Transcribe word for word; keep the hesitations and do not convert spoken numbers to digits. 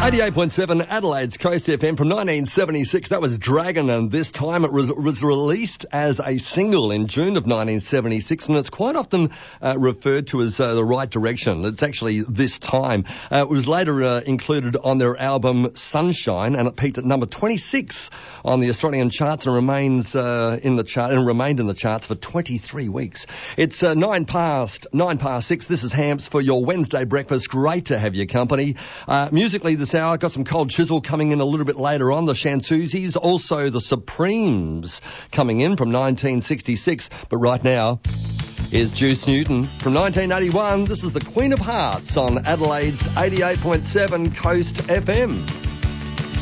eighty-eight point seven Adelaide's Coast F M from nineteen seventy-six. That was Dragon, and this time it was, was released as a single in June of nineteen seventy-six, and it's quite often uh, referred to as uh, The Right Direction. It's actually This Time. Uh, it was later uh, included on their album Sunshine, and it peaked at number twenty-six on the Australian charts and remains uh, in the chart and remained in the charts for twenty-three weeks. It's uh, nine past nine past six. This is Hamps for your Wednesday breakfast. Great to have your company. Uh, musically this hour, got some Cold Chisel coming in a little bit later on, the Shantuzis, also the Supremes coming in from nineteen sixty-six. But right now is Juice Newton from nineteen eighty-one. This is the Queen of Hearts on Adelaide's eighty-eight point seven Coast F M.